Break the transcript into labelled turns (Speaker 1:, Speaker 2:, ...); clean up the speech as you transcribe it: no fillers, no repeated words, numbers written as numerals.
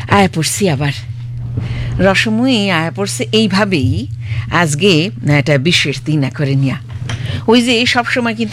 Speaker 1: আয়া পড়ছি আবার রসময়ী আয়া পড়ছে এইভাবেই আজকে একটা বিশেষ দিন করে নিয়া ওই যে সবসময় কিন্তু